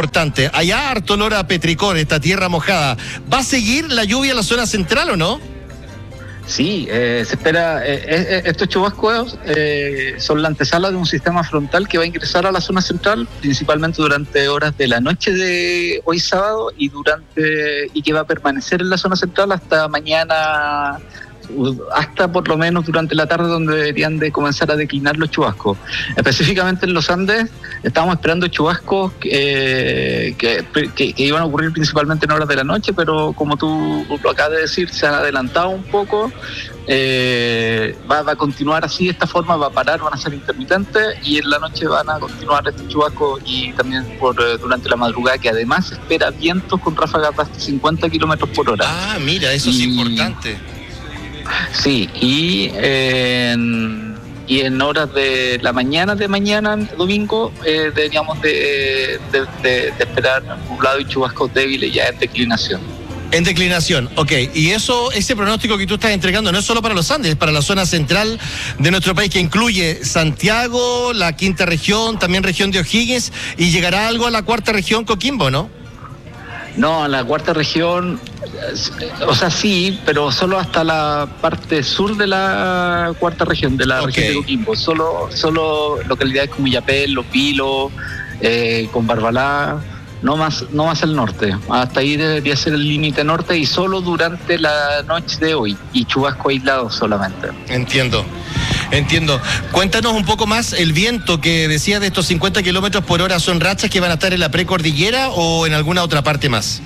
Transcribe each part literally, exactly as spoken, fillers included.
importante. Allá harto olor a petricor, esta tierra mojada. ¿Va a seguir la lluvia en la zona central o no? Sí, eh, se espera, eh, eh, estos chubascos eh, son la antesala de un sistema frontal que va a ingresar a la zona central, principalmente durante horas de la noche de hoy sábado y durante y que va a permanecer en la zona central hasta mañana, hasta por lo menos durante la tarde, donde deberían de comenzar a declinar los chubascos. Específicamente en los Andes estábamos esperando chubascos eh, que, que, que iban a ocurrir principalmente en horas de la noche, pero como tú lo acabas de decir, se han adelantado un poco. Eh, va, va a continuar así, de esta forma, va a parar, van a ser intermitentes y en la noche van a continuar estos chubascos y también por eh, durante la madrugada, que además se espera vientos con ráfagas de hasta cincuenta kilómetros por hora. Ah, mira, eso y... es importante. Sí, y eh, en, y en horas de la mañana de mañana, domingo, eh, deberíamos de, de, de, de esperar nublado y chubascos débiles ya en declinación. En declinación, ok. Y eso, ese pronóstico que tú estás entregando no es solo para los Andes, es para la zona central de nuestro país, que incluye Santiago, la quinta región, también región de O'Higgins, y llegará algo a la cuarta región, Coquimbo, ¿no? No, a la cuarta región, o sea, sí, pero solo hasta la parte sur de la cuarta región, de la okay. región de Coquimbo. Solo, solo localidades como Illapel, Los Vilos, eh, con Barbalá, no más, no más al norte. Hasta ahí debería ser el límite norte y solo durante la noche de hoy, y chubasco aislado solamente. Entiendo. Entiendo. Cuéntanos un poco más, el viento que decías de estos cincuenta kilómetros por hora, ¿son rachas que van a estar en la precordillera o en alguna otra parte más?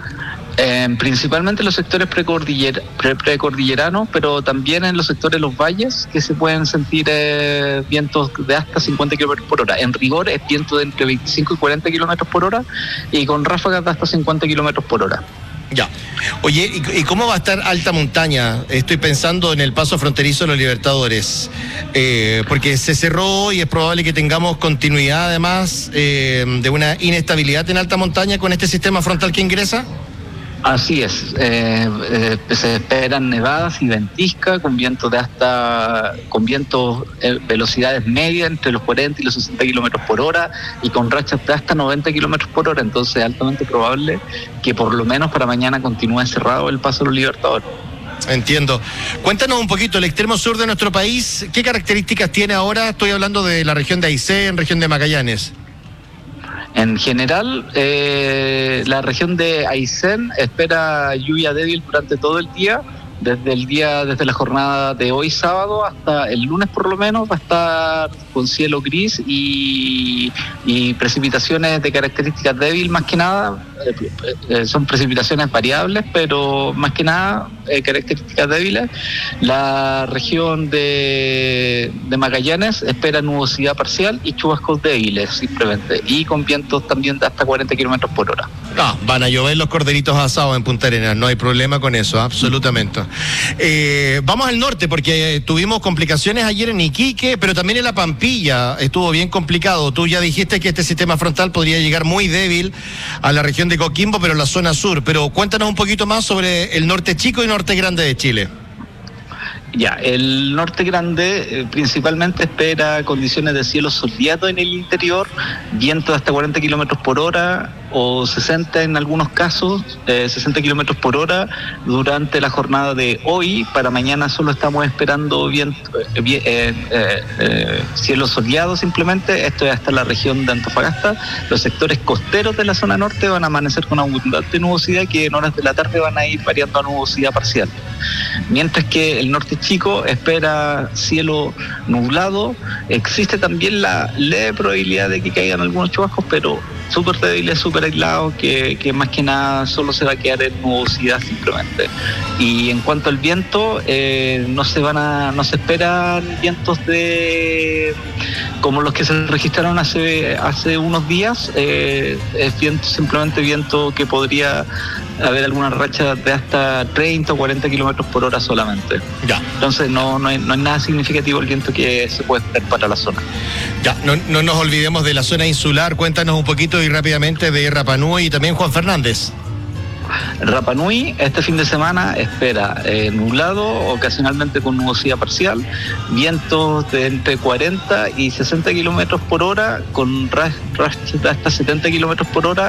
Eh, principalmente en los sectores precordiller, pre, precordilleranos, pero también en los sectores de los valles, que se pueden sentir eh, vientos de hasta cincuenta kilómetros por hora. En rigor es viento de entre veinticinco y cuarenta kilómetros por hora y con ráfagas de hasta cincuenta kilómetros por hora. Ya. Oye, ¿y, ¿y cómo va a estar alta montaña? Estoy pensando en el paso fronterizo de los Libertadores, eh, porque se cerró y es probable que tengamos continuidad además eh, de una inestabilidad en alta montaña con este sistema frontal que ingresa. Así es, eh, eh, se esperan nevadas y ventiscas con vientos de hasta, con vientos eh, velocidades medias entre los cuarenta y los sesenta kilómetros por hora y con rachas de hasta noventa kilómetros por hora, entonces es altamente probable que por lo menos para mañana continúe cerrado el paso de los Libertadores. Entiendo. Cuéntanos un poquito, el extremo sur de nuestro país, ¿qué características tiene ahora? Estoy hablando de la región de Aysén, región de Magallanes. En general, eh, la región de Aysén espera lluvia débil durante todo el día, desde el día, desde la jornada de hoy sábado hasta el lunes por lo menos, va a estar con cielo gris y, y precipitaciones de características débil, más que nada, eh, eh, son precipitaciones variables, pero más que nada eh, características débiles. La región de, de Magallanes espera nubosidad parcial y chubascos débiles simplemente, y con vientos también de hasta cuarenta kilómetros por hora. Ah, van a llover los corderitos asados en Punta Arenas, no hay problema con eso, absolutamente. Eh, vamos al norte, porque eh, tuvimos complicaciones ayer en Iquique, pero también en La Pampilla estuvo bien complicado. Tú ya dijiste que este sistema frontal podría llegar muy débil a la región de Coquimbo, pero en la zona sur. Pero cuéntanos un poquito más sobre el norte chico y norte grande de Chile. Ya, el norte grande eh, principalmente espera condiciones de cielo soleado en el interior, viento de hasta cuarenta kilómetros por hora o sesenta en algunos casos, eh, sesenta kilómetros por hora durante la jornada de hoy. Para mañana solo estamos esperando viento, eh, eh, eh, eh, cielo soleado simplemente. Esto es hasta la región de Antofagasta. Los sectores costeros de la zona norte van a amanecer con abundante nubosidad, que en horas de la tarde van a ir variando a nubosidad parcial. Mientras que el norte chico espera cielo nublado. Existe también la leve probabilidad de que caigan algunos chubascos, pero súper débiles, súper aislados, que, que más que nada solo se va a quedar en nubosidad simplemente. Y en cuanto al viento, eh, no se van a, no se esperan vientos de como los que se registraron hace hace unos días. Eh, es viento, simplemente viento que podría haber alguna racha de hasta treinta o cuarenta kilómetros por hora solamente. Ya. Entonces no, no, es, no es nada significativo el viento que se puede esperar para la zona. Ya, no, no nos olvidemos de la zona insular. Cuéntanos un poquito y rápidamente de Rapa Nui y también Juan Fernández. Rapa Nui este fin de semana espera eh, nublado, ocasionalmente con nubosidad parcial, vientos de entre cuarenta y sesenta kilómetros por hora, con rachas de hasta setenta kilómetros por hora